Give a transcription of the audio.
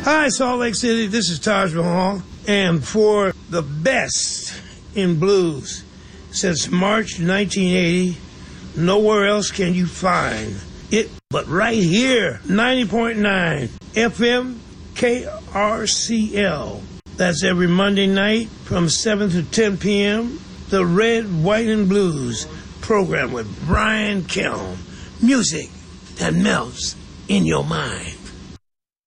Hi, Salt Lake City. This is Taj Mahal. And for the best in blues since March 1980, nowhere else can you find it but right here. 90.9 FM KRCL. That's every Monday night from 7 to 10 p.m. The Red, White, and Blues program with Brian Kelm. Music that melts in your mind.